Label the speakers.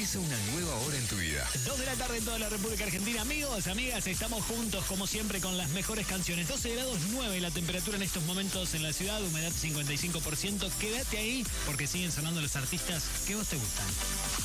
Speaker 1: Empieza una nueva hora en tu vida.
Speaker 2: 2 de la tarde en toda la República Argentina. Amigos, amigas, estamos juntos como siempre con las mejores canciones. 12 grados 9 la temperatura en estos momentos en la ciudad, humedad 55%. Quédate ahí porque siguen sonando los artistas que vos te gustan.